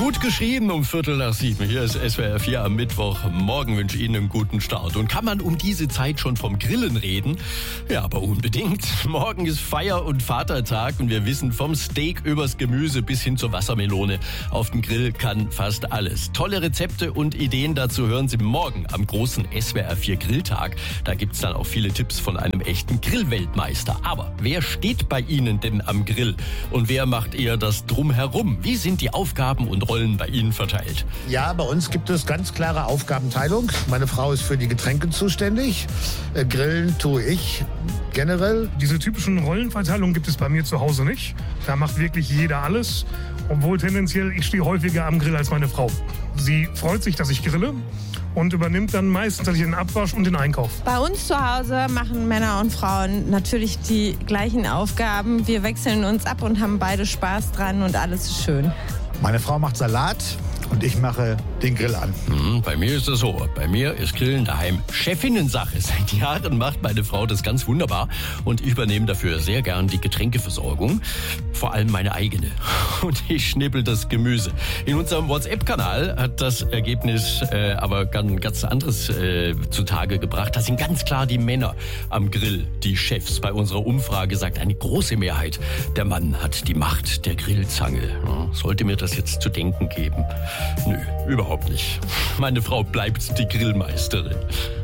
Gut geschrieben um 6:15. Hier ist SWR 4 am Mittwoch. Morgen wünsche ich Ihnen einen guten Start. Und kann man um diese Zeit schon vom Grillen reden? Ja, aber unbedingt. Morgen ist Feier- und Vatertag und wir wissen, vom Steak übers Gemüse bis hin zur Wassermelone. Auf dem Grill kann fast alles. Tolle Rezepte und Ideen dazu hören Sie morgen am großen SWR 4 Grilltag. Da gibt's dann auch viele Tipps von einem echten Grillweltmeister. Aber wer steht bei Ihnen denn am Grill? Und wer macht eher das Drumherum? Wie sind die Aufgaben und Rollen bei Ihnen verteilt? Ja, bei uns gibt es ganz klare Aufgabenteilung. Meine Frau ist für die Getränke zuständig. Grillen tue ich generell. Diese typischen Rollenverteilungen gibt es bei mir zu Hause nicht. Da macht wirklich jeder alles. Obwohl tendenziell, ich stehe häufiger am Grill als meine Frau. Sie freut sich, dass ich grille und übernimmt dann meistens den Abwasch und den Einkauf. Bei uns zu Hause machen Männer und Frauen natürlich die gleichen Aufgaben. Wir wechseln uns ab und haben beide Spaß dran und alles ist schön. Meine Frau macht Salat und ich mache den Grill an. Bei mir ist es so. Bei mir ist Grillen daheim Chefinnensache. Seit Jahren macht meine Frau das ganz wunderbar und ich übernehme dafür sehr gern die Getränkeversorgung. Vor allem meine eigene. Und ich schnippel das Gemüse. In unserem WhatsApp-Kanal hat das Ergebnis aber ganz anderes zutage gebracht. Das sind ganz klar die Männer am Grill, die Chefs. Bei unserer Umfrage sagt eine große Mehrheit, der Mann hat die Macht der Grillzange. Sollte mir das jetzt zu denken geben? Nö, überhaupt nicht. Meine Frau bleibt die Grillmeisterin.